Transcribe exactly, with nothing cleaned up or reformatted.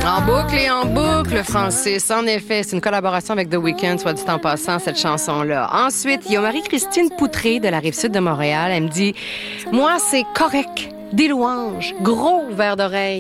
En boucle et en boucle, Francis. En effet, c'est une collaboration avec The Weeknd, soit dit en passant, cette chanson-là. Ensuite, il y a Marie-Christine Poutré de la Rive-Sud de Montréal. Elle me dit « Moi, c'est correct. Des louanges. Gros verre d'oreille.